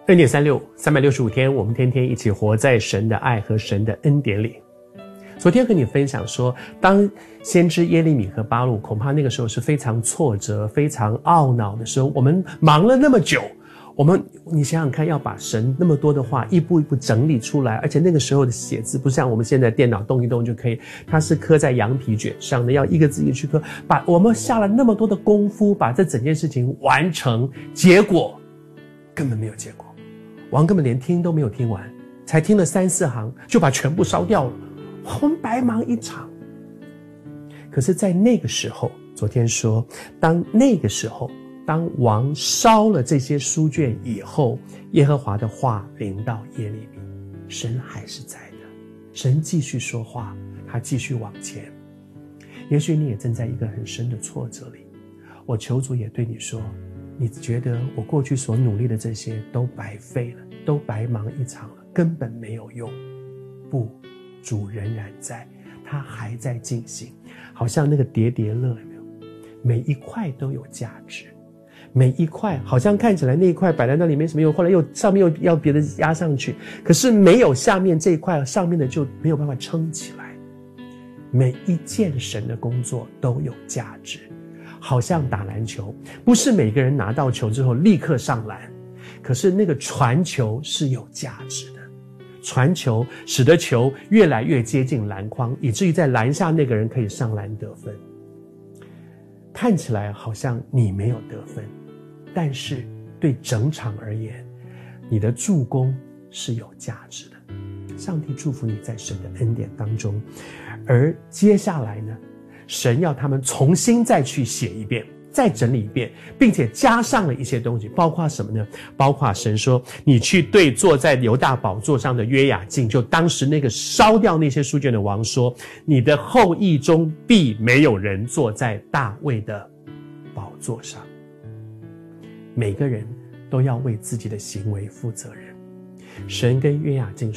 2.36，365天，我们天天一起活在神的爱和神的恩典里。昨天和你分享说，当先知耶利米和巴录恐怕那个时候是非常挫折、非常懊恼的时候，我们忙了那么久，你想想看，要把神那么多的话一步一步整理出来，而且那个时候的写字不像我们现在电脑动一动就可以，它是刻在羊皮卷上的，要一个字一个去刻，我们下了那么多的功夫，把这整件事情完成，结果根本没有结果。王根本连听都没有听完，才听了3、4行就把全部烧掉了，我们白忙一场。可是在那个时候，昨天说，当王烧了这些书卷以后，耶和华的话临到耶利米，神还是在的，神继续说话，他继续往前。也许你也正在一个很深的挫折里，我求主也对你说，你觉得我过去所努力的这些都白费了，都白忙一场了，根本没有用。不，主仍然在，他还在进行，好像那个叠叠乐，有没有？每一块都有价值，每一块好像看起来那一块摆在那里没什么用，后来上面又要别的压上去，可是没有下面这一块，上面的就没有办法撑起来。每一件神的工作都有价值，好像打篮球，不是每个人拿到球之后立刻上篮，可是那个传球是有价值的，传球使得球越来越接近篮筐，以至于在篮下那个人可以上篮得分。看起来好像你没有得分，但是对整场而言，你的助攻是有价值的。上帝祝福你在神的恩典当中。而接下来呢，神要他们重新再去写一遍，再整理一遍，并且加上了一些东西，包括什么呢？包括神说，你去对坐在犹大宝座上的约雅敬，就当时那个烧掉那些书卷的王说，你的后裔中必没有人坐在大卫的宝座上。每个人都要为自己的行为负责任。神跟约雅敬